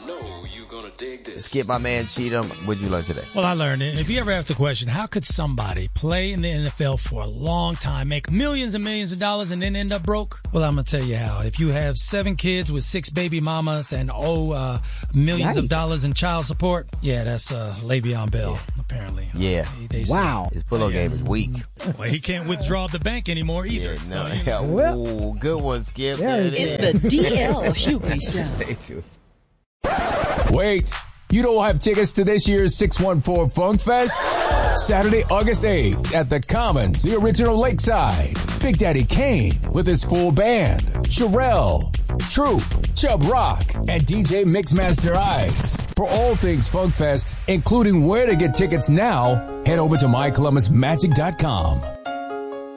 know you're gonna dig this. Skip, my man Cheatham, what'd you learn today? Well, I learned it. If you ever ask the question, how could somebody play in the NFL for a long time, make millions and millions of dollars, and then end up broke? Well, I'm going to tell you how. If you have 7 kids with 6 baby mamas and millions of dollars in child support, yeah, that's Le'Veon Bell, apparently. Yeah. Wow. His pull-up game is weak. Well, he can't withdraw the bank anymore either. Yeah, no. Ooh, good one, Skip. It's the DL Hughley Show. Wait, you don't have tickets to this year's 614 Funk Fest? Saturday, August 8th at the Commons, the original Lakeside. Big Daddy Kane with his full band. Sherelle, Troop, Chubb Rock, and DJ Mixmaster Ice. For all things Funk Fest, including where to get tickets now, head over to mycolumbusmagic.com.